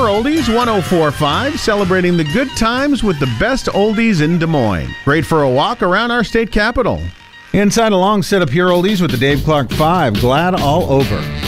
Pure Oldies 104.5, celebrating the good times with the best oldies in Des Moines. Great for a walk around our state capital. Inside a long set of Pure Oldies with the Dave Clark 5, Glad All Over.